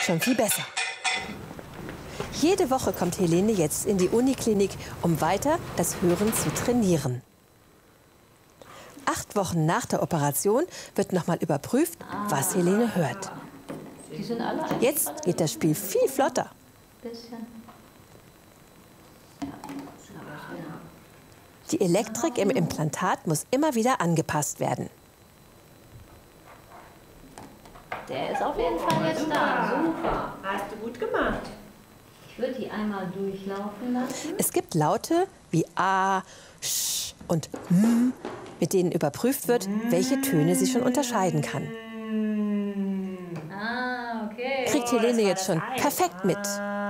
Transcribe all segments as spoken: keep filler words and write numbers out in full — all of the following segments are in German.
schon viel besser. Jede Woche kommt Helene jetzt in die Uniklinik, um weiter das Hören zu trainieren. Acht Wochen nach der Operation wird nochmal überprüft, was Helene hört. Jetzt geht das Spiel viel flotter. Die Elektrik im Implantat muss immer wieder angepasst werden. Der ist auf jeden Fall jetzt da. Super. Hast du gut gemacht. Ich würde die einmal durchlaufen lassen. Es gibt Laute wie A, Sch und M, mit denen überprüft wird, welche Töne sie schon unterscheiden kann. Ah, okay. Kriegt Helene jetzt schon perfekt mit.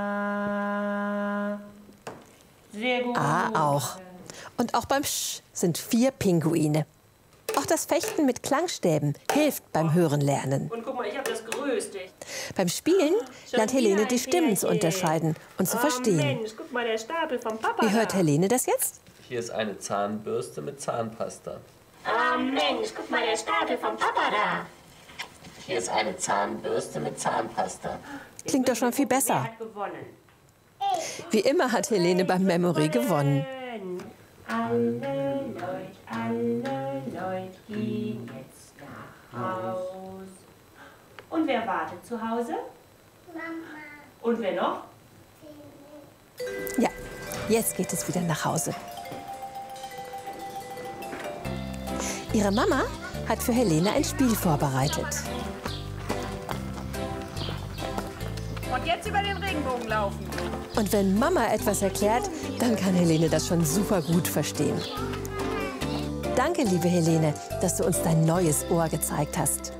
Sehr gut. A auch. Und auch beim Sch sind vier Pinguine. Auch das Fechten mit Klangstäben hilft beim Hörenlernen. Und guck mal, ich habe das Größte. Beim Spielen lernt Helene die Stimmen zu unterscheiden und zu verstehen. Mensch, guck mal, der Stapel vom Papa. Wie hört Helene das jetzt? Hier ist eine Zahnbürste mit Zahnpasta. Oh Mensch, guck mal, der Stapel vom Papa da. Hier ist eine Zahnbürste mit Zahnpasta. Klingt doch schon viel besser. Wer hat gewonnen? Wie immer hat Helene beim Memory gewonnen. Alle Leute, alle Leute gehen jetzt nach Haus. Und wer wartet zu Hause? Mama. Und wer noch? Ja, jetzt geht es wieder nach Hause. Ihre Mama hat für Helene ein Spiel vorbereitet. Und jetzt über den Regenbogen laufen. Und wenn Mama etwas erklärt, dann kann Helene das schon super gut verstehen. Danke, liebe Helene, dass du uns dein neues Ohr gezeigt hast.